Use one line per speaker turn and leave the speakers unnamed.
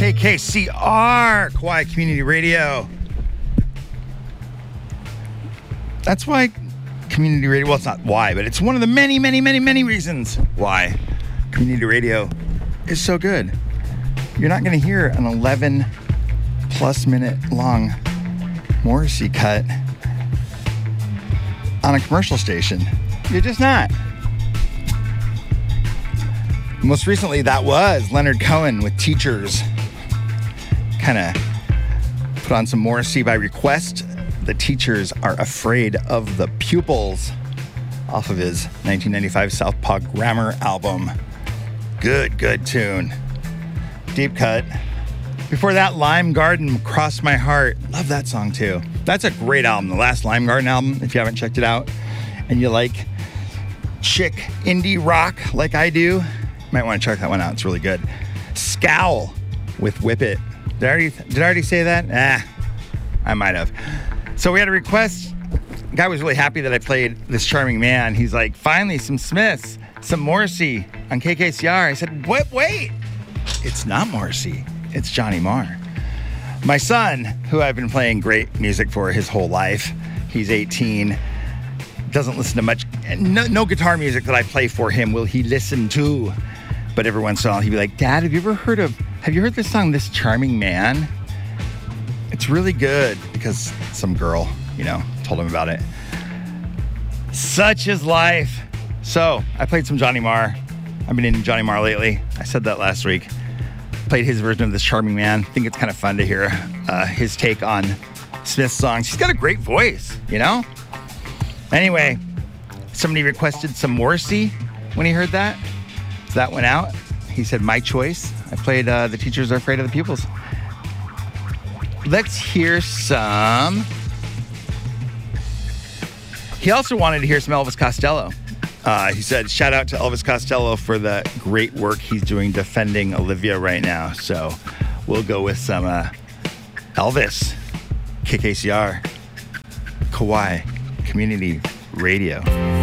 KKCR, Kauai Community Radio. That's why community radio, well, it's not why, but it's one of the many, many, many, many reasons why community radio is so good. You're not going to hear an 11 plus minute long Morrissey cut on a commercial station. You're just not. Most recently, that was Leonard Cohen with Teachers. Kind of put on some Morrissey by request. The Teachers Are Afraid of the Pupils off of his 1995 Southpaw Grammar album. Good tune. Deep cut. Before that, Lime Garden, Cross My Heart. Love that song too. That's a great album. The last Lime Garden album, if you haven't checked it out and you like chick indie rock like I do, you might want to check that one out. It's really good. Scowl with Whip It. Did I already say that? I might have. So we had a request. The guy was really happy that I played This Charming Man. He's like, finally, some Smiths, some Morrissey on KKCR. I said, wait. It's not Morrissey. It's Johnny Marr. My son, who I've been playing great music for his whole life, he's 18, doesn't listen to much, no guitar music that I play for him will he listen to. But every once in a while, he'd be like, Dad, have you heard this song, This Charming Man? It's really good because some girl, told him about it. Such is life. So I played some Johnny Marr. I've been into Johnny Marr lately. I said that last week. Played his version of This Charming Man. I think it's kind of fun to hear his take on Smith's songs. He's got a great voice, Anyway, somebody requested some Morrissey when he heard that. So that went out. He said, my choice. I played The Teachers Are Afraid of the Pupils. Let's hear some. He also wanted to hear some Elvis Costello. He said, shout out to Elvis Costello for the great work he's doing defending Olivia right now. So we'll go with some Elvis, KKCR, Kauai Community Radio.